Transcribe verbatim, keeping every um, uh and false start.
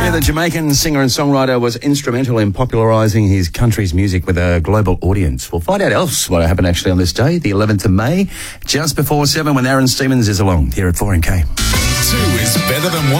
Yeah, the Jamaican singer and songwriter was instrumental in popularising his country's music with a global audience. We'll find out else what happened actually on this day, the eleventh of May, just before seven when Aaron Stevens is along here at four N K. Two is better than one.